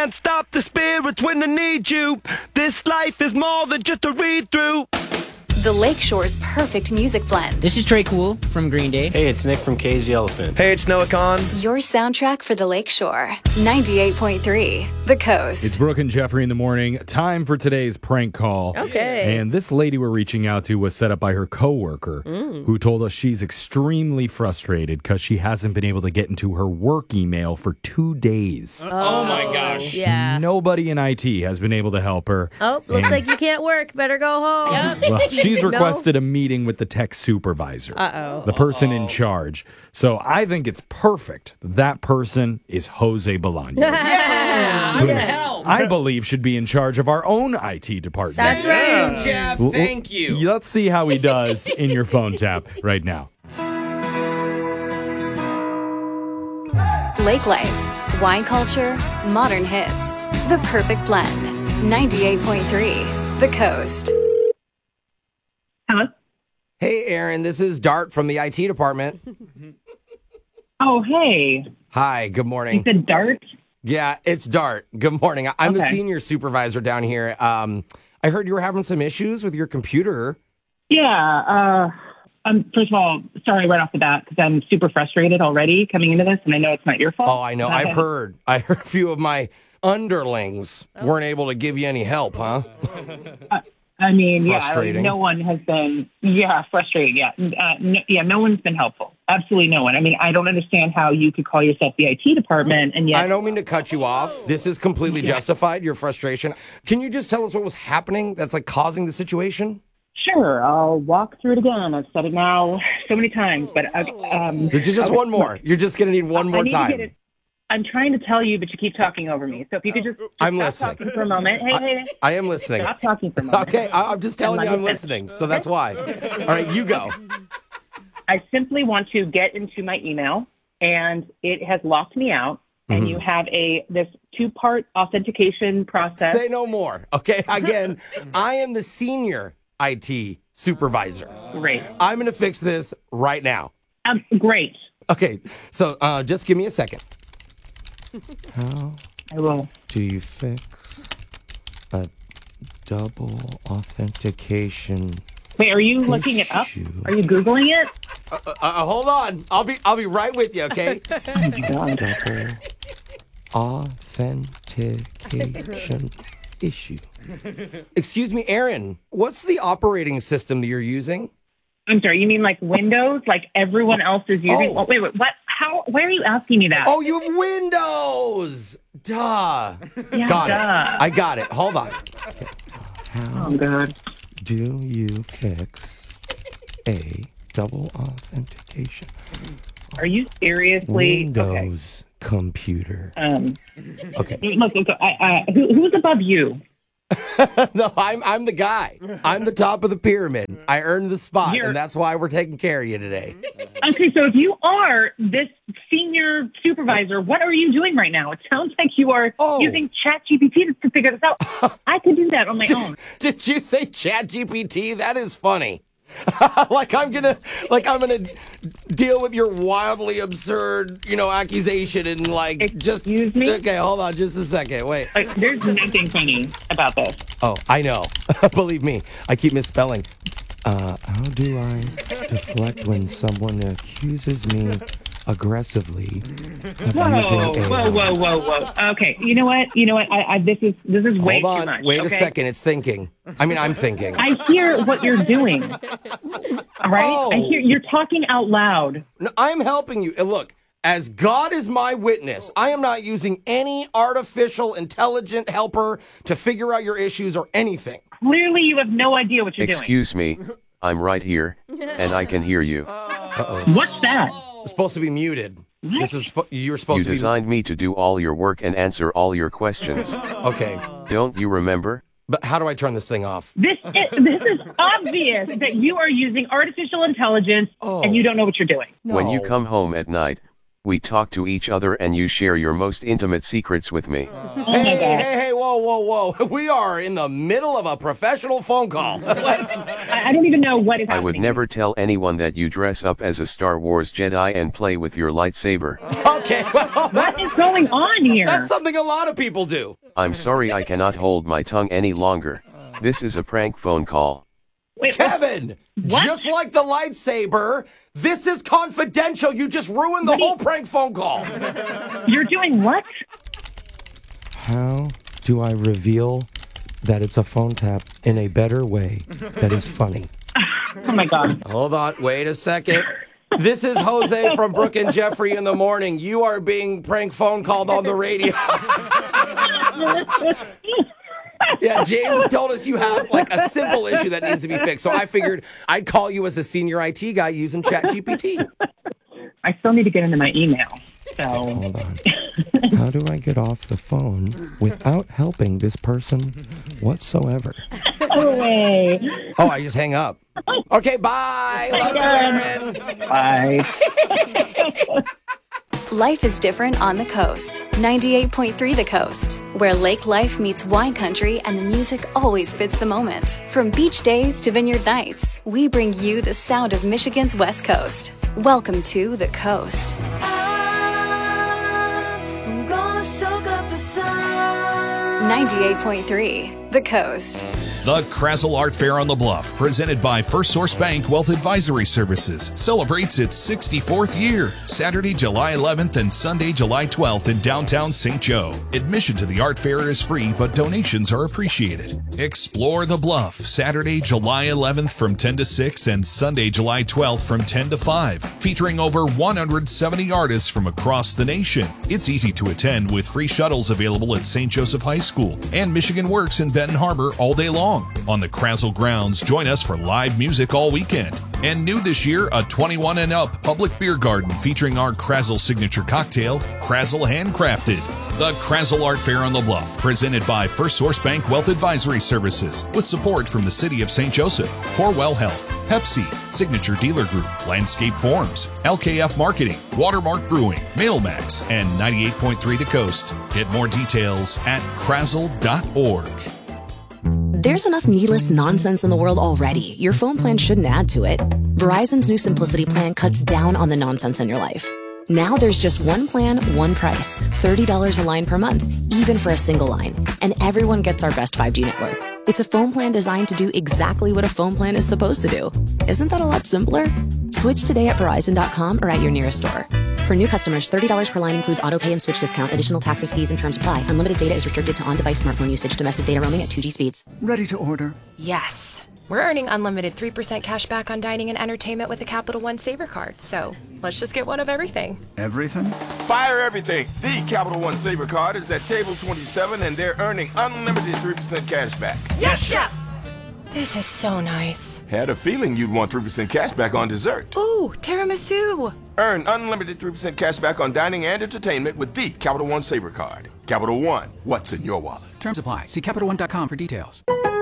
can't stop the spirits when I need you. This life is more than just a read-through. The Lakeshore's perfect music blend. This is Trey Cool from Green Day. Hey, it's Nick from Cage the Elephant. Hey, it's Noah Khan. Your soundtrack for the Lakeshore. 98.3 The Coast. It's Brooke and Jeffrey in the morning. Time for today's prank call. Okay. And this lady we're reaching out to was set up by her coworker, who told us she's extremely frustrated because she hasn't been able to get into her work email for 2 days. Oh my gosh. Yeah. Nobody in IT has been able to help her. Oh, looks like you can't work. Better go home. Well, she's requested a meeting with the tech supervisor, the person in charge. So I think it's perfect. That person is Jose Bolaños. Yeah, I'm gonna help. I believe should be in charge of our own IT department. That's right. Jeff, thank you. Let's see how he does in your phone tap right now. Lake Life. Wine culture. Modern hits. The perfect blend. 98.3 The Coast. Hello? Hey, Aaron, this is Dart from the IT department. Oh, hey. Hi, good morning. You said Dart? Yeah, it's Dart. Good morning. I'm the Okay. senior supervisor down here. I heard you were having some issues with your computer. Yeah. First of all, sorry right off the bat because I'm super frustrated already coming into this, and I know it's not your fault. Oh, I know. I heard a few of my underlings weren't able to give you any help, huh? I mean, Frustrating. no one has been, frustrating, no one's been helpful. Absolutely no one. I mean, I don't understand how you could call yourself the IT department and yet... I don't mean to cut you off. This is completely justified, your frustration. Can you just tell us what was happening that's like causing the situation? Sure, I'll walk through it again. I've said it now so many times, but... Just one more. You're just going to need one more time. I'm trying to tell you, but you keep talking over me. So if you could just I'm stop listening. talking for a moment. Hey. I am listening. Stop talking for a moment. Okay, I'm just telling you I'm listening, so that's why. All right, you go. I simply want to get into my email, and it has locked me out. And you have this 2-part authentication process. Say no more. Okay, again, I am the senior IT supervisor. Great. I'm going to fix this right now. Great. Okay, so just give me a second. How I will. do you fix a double authentication? Wait, are you looking it up? issue? Are you Googling it? Hold on. I'll be right with you, okay? Double authentication issue. Excuse me, Aaron, what's the operating system that you're using? I'm sorry, you mean like Windows, like everyone else is using? Oh. Wait, what? Why are you asking me that? Oh, you have Windows! Duh. Yeah, Got duh. it. I got it. Hold on. Okay. How Oh, God. do you fix a double authentication Are you seriously? Windows computer? Okay. Look, who's above you? No, I'm the guy. I'm the top of the pyramid. I earned the spot, You're- and that's why we're taking care of you today. Okay, so if you are this senior supervisor, what are you doing right now? It sounds like you are using ChatGPT to figure this out. I could do that on my own. Did you say ChatGPT? That is funny. like I'm gonna deal with your wildly absurd, accusation and Excuse me? Okay, hold on just a second. Wait. There's nothing funny about this. Oh, I know. Believe me, I keep misspelling. How do I deflect when someone accuses me aggressively of using AI? Whoa. Okay, you know what? This is way Hold on. too much. Wait okay? a second. It's thinking. I'm thinking. I hear what you're doing. All right? Oh. I hear you're talking out loud. No, I'm helping you. And look, as God is my witness, I am not using any artificial intelligent helper to figure out your issues or anything. Clearly, you have no idea what you're Excuse me, I'm right here, and I can hear you. doing. What's that? It's supposed to be muted. This is you're supposed You to be designed me to do all your work and answer all your questions. Okay. Don't you remember? But how do I turn this thing off? This is obvious that you are using artificial intelligence and you don't know what you're doing. When you No. come home at night, We talk to each other and you share your most intimate secrets with me. Hey, whoa. We are in the middle of a professional phone call. I don't even know what is I happening. would never tell anyone that you dress up as a Star Wars Jedi and play with your lightsaber. Okay, well, What is going on here? that's something a lot of people do. I'm sorry I cannot hold my tongue any longer. This is a prank phone call. Wait, Kevin, just like the lightsaber, this is confidential. You just ruined the whole prank phone call. you're doing what? How do I reveal that it's a phone tap in a better way that is funny? Oh my God. Hold on, wait a second. This is Jose from Brooke and Jeffrey in the morning. You are being prank phone called on the radio. Yeah, James told us you have like a simple issue that needs to be fixed. So I figured I'd call you as a senior IT guy using ChatGPT. I still need to get into my email. So Hold on. How do I get off the phone without helping this person whatsoever? go away. Oh, I just hang up. Okay, bye. Love you, Aaron. Bye. Life is different on the coast. 98.3 The Coast, where lake life meets wine country and the music always fits the moment. From beach days to vineyard nights, we bring you the sound of Michigan's West Coast. Welcome to The Coast. I'm gonna soak up the sun. 98.3 The Coast. The Krazel Art Fair on the Bluff, presented by First Source Bank Wealth Advisory Services, celebrates its 64th year, Saturday, July 11th and Sunday, July 12th in downtown St. Joe. Admission to the art fair is free, but donations are appreciated. Explore the Bluff, Saturday, July 11th from 10 to 6 and Sunday, July 12th from 10 to 5, featuring over 170 artists from across the nation. It's easy to attend with free shuttles available at St. Joseph High School and Michigan Works in Benton Harbor all day long. On the Krazel grounds, join us for live music all weekend. And new this year, a 21 and up public beer garden featuring our Krazel signature cocktail, Krazel Handcrafted. The Krazel Art Fair on the Bluff, presented by First Source Bank Wealth Advisory Services, with support from the City of St. Joseph, Corewell Health, Pepsi, Signature Dealer Group, Landscape Forms, LKF Marketing, Watermark Brewing, Mailmax, and 98.3 The Coast. Get more details at krazel.org. There's enough needless nonsense in the world already. Your phone plan shouldn't add to it. Verizon's new Simplicity plan cuts down on the nonsense in your life. Now there's just one plan, one price, $30 a line per month, even for a single line. And everyone gets our best 5G network. It's a phone plan designed to do exactly what a phone plan is supposed to do. Isn't that a lot simpler? Switch today at Verizon.com or at your nearest store. For new customers, $30 per line includes autopay and switch discount. Additional taxes, fees, and terms apply. Unlimited data is restricted to on-device smartphone usage. Domestic data roaming at 2G speeds. Ready to order? Yes. We're earning unlimited 3% cash back on dining and entertainment with the Capital One Saver card. So let's just get one of everything. Everything? Fire everything. The Capital One Saver card is at table 27 and they're earning unlimited 3% cash back. Yes, Chef! This is so nice. Had a feeling you'd want 3% cash back on dessert. Ooh, tiramisu. Earn unlimited 3% cash back on dining and entertainment with the Capital One Saver card. Capital One, what's in your wallet? Terms apply. See CapitalOne.com for details.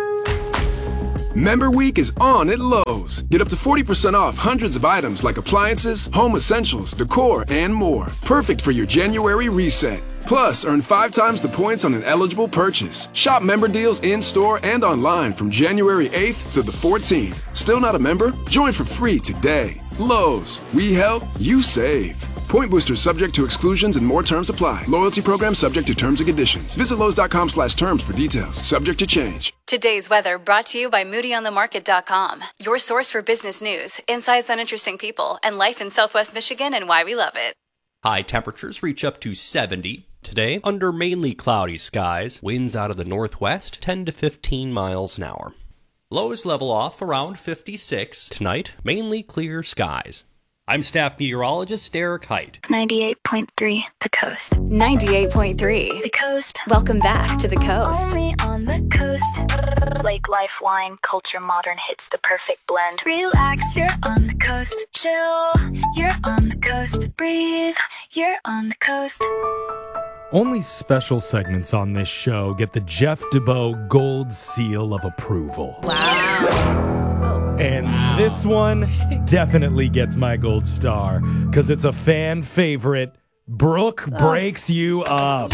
Member Week is on at Lowe's. Get up to 40% off hundreds of items like appliances, home essentials, decor, and more. Perfect for your January reset. Plus, earn 5 times the points on an eligible purchase. Shop member deals in-store and online from January 8th to the 14th. Still not a member? Join for free today. Lowe's. We help, you save. Point boosters subject to exclusions and more terms apply. Loyalty program subject to terms and conditions. Visit Lowe's.com/terms for details. Subject to change. Today's weather brought to you by MoodyOnTheMarket.com. Your source for business news, insights on interesting people, and life in Southwest Michigan and why we love it. High temperatures reach up to 70 today under mainly cloudy skies. Winds out of the northwest 10 to 15 miles an hour. Lows level off around 56 tonight. Mainly clear skies. I'm staff meteorologist Derek Height. 98.3 The Coast. 98.3 The Coast. Welcome back to The Coast. Only on the coast. Lake life, wine, culture, modern hits the perfect blend. Relax, you're on the coast. Chill, you're on the coast. Breathe, you're on the coast. Only special segments on this show get the Jeff DeBoe Gold Seal of Approval. Wow. And this one definitely gets my gold star because it's a fan favorite. Brooke breaks you up.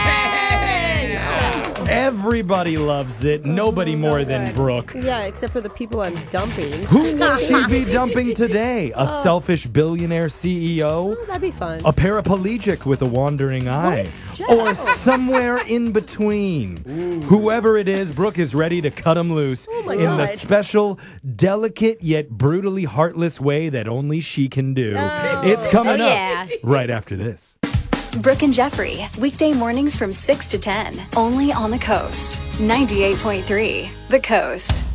Everybody loves it. Nobody more than Brooke. Yeah, except for the people I'm dumping. Who will she be dumping today? A selfish billionaire CEO? That'd be fun. A paraplegic with a wandering eye? Or somewhere in between? Whoever it is, Brooke is ready to cut him loose in the special, delicate yet brutally heartless way that only she can do. It's coming up right after this. Brooke and Jeffrey, weekday mornings from 6 to 10, only on the Coast. 98.3, The Coast.